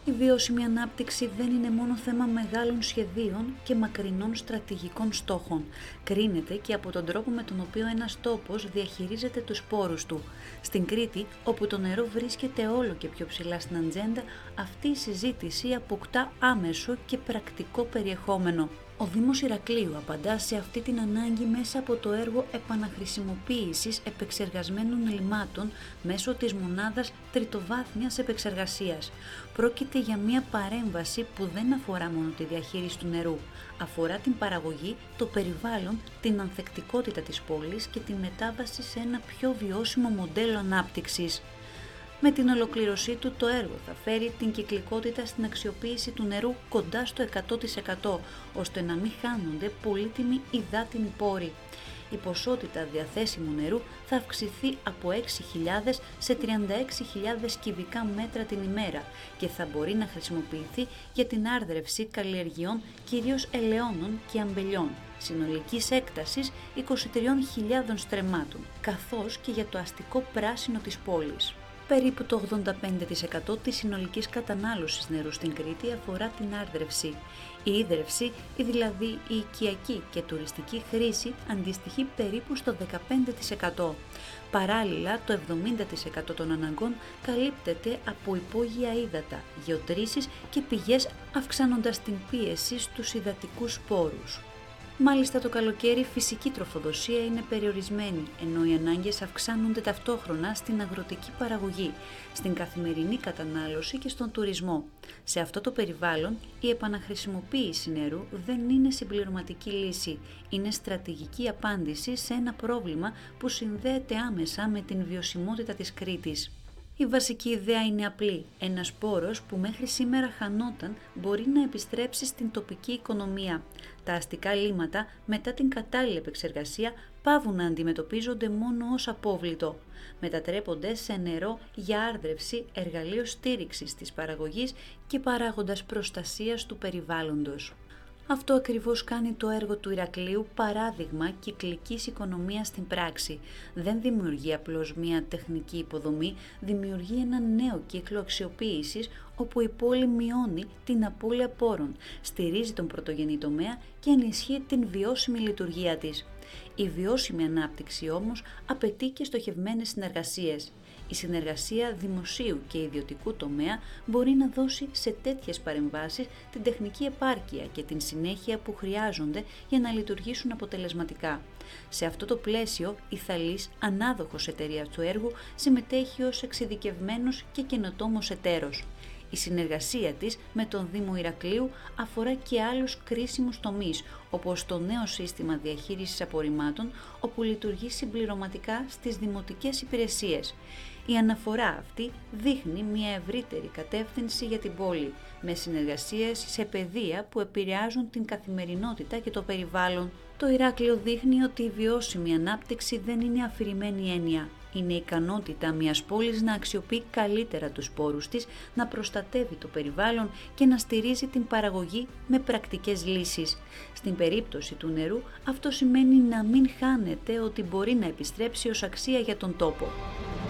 Η βιώσιμη ανάπτυξη δεν είναι μόνο θέμα μεγάλων σχεδίων και μακρινών στρατηγικών στόχων. Κρίνεται και από τον τρόπο με τον οποίο ένας τόπος διαχειρίζεται τους πόρους του. Στην Κρήτη, όπου το νερό βρίσκεται όλο και πιο ψηλά στην ατζέντα, αυτή η συζήτηση αποκτά άμεσο και πρακτικό περιεχόμενο. Ο Δήμος Ηρακλείου απαντά σε αυτή την ανάγκη μέσα από το έργο επαναχρησιμοποίησης επεξεργασμένων λιμάτων μέσω της μονάδας τριτοβάθμιας επεξεργασίας. Πρόκειται για μια παρέμβαση που δεν αφορά μόνο τη διαχείριση του νερού, αφορά την παραγωγή, το περιβάλλον, την ανθεκτικότητα της πόλης και τη μετάβαση σε ένα πιο βιώσιμο μοντέλο ανάπτυξης. Με την ολοκλήρωσή του, το έργο θα φέρει την κυκλικότητα στην αξιοποίηση του νερού κοντά στο 100%, ώστε να μην χάνονται πολύτιμοι υδάτινοι πόροι. Η ποσότητα διαθέσιμου νερού θα αυξηθεί από 6.000 σε 36.000 κυβικά μέτρα την ημέρα και θα μπορεί να χρησιμοποιηθεί για την άρδρευση καλλιεργειών, κυρίως ελαιώνων και αμπελιών, συνολικής έκτασης 23.000 στρεμμάτων, καθώς και για το αστικό πράσινο της πόλης. Περίπου το 85% της συνολικής κατανάλωσης νερού στην Κρήτη αφορά την άρδρευση. Η ίδρυυση, δηλαδή η οικιακή και τουριστική χρήση, αντιστοιχεί περίπου στο 15%. Παράλληλα, το 70% των αναγκών καλύπτεται από υπόγεια ύδατα, γεωτρήσεις και πηγές, αυξάνοντας την πίεση στους υδατικούς πόρους. Μάλιστα, το καλοκαίρι η φυσική τροφοδοσία είναι περιορισμένη, ενώ οι ανάγκες αυξάνονται ταυτόχρονα στην αγροτική παραγωγή, στην καθημερινή κατανάλωση και στον τουρισμό. Σε αυτό το περιβάλλον, η επαναχρησιμοποίηση νερού δεν είναι συμπληρωματική λύση, είναι στρατηγική απάντηση σε ένα πρόβλημα που συνδέεται άμεσα με την βιωσιμότητα της Κρήτης. Η βασική ιδέα είναι απλή. Ένας πόρος που μέχρι σήμερα χανόταν μπορεί να επιστρέψει στην τοπική οικονομία. Τα αστικά λίματα μετά την κατάλληλη επεξεργασία πάβουν να αντιμετωπίζονται μόνο ως απόβλητο. Μετατρέπονται σε νερό για άρδρευση, εργαλείο στήριξης της παραγωγής και παράγοντας προστασίας του περιβάλλοντος. Αυτό ακριβώς κάνει το έργο του Ηρακλείου παράδειγμα κυκλικής οικονομίας στην πράξη. Δεν δημιουργεί απλώς μια τεχνική υποδομή, δημιουργεί ένα νέο κύκλο αξιοποίησης όπου η πόλη μειώνει την απώλεια πόρων, στηρίζει τον πρωτογενή τομέα και ενισχύει την βιώσιμη λειτουργία της. Η βιώσιμη ανάπτυξη όμως απαιτεί και στοχευμένες συνεργασίες. Η συνεργασία δημοσίου και ιδιωτικού τομέα μπορεί να δώσει σε τέτοιες παρεμβάσεις την τεχνική επάρκεια και την συνέχεια που χρειάζονται για να λειτουργήσουν αποτελεσματικά. Σε αυτό το πλαίσιο, η Θαλής, ανάδοχος εταιρείας του έργου, συμμετέχει ως εξειδικευμένος και καινοτόμος εταίρος. Η συνεργασία της με τον Δήμο Ηρακλείου αφορά και άλλους κρίσιμους τομείς, όπως το νέο σύστημα διαχείρισης απορριμμάτων, όπου λειτουργεί συμπληρωματικά στις δημοτικές υπηρεσίες. Η αναφορά αυτή δείχνει μια ευρύτερη κατεύθυνση για την πόλη, με συνεργασίες σε πεδία που επηρεάζουν την καθημερινότητα και το περιβάλλον. Το Ηράκλειο δείχνει ότι η βιώσιμη ανάπτυξη δεν είναι αφηρημένη έννοια. Είναι η ικανότητα μιας πόλης να αξιοποιεί καλύτερα τους πόρους της, να προστατεύει το περιβάλλον και να στηρίζει την παραγωγή με πρακτικές λύσεις. Στην περίπτωση του νερού, αυτό σημαίνει να μην χάνεται ότι μπορεί να επιστρέψει ως αξία για τον τόπο.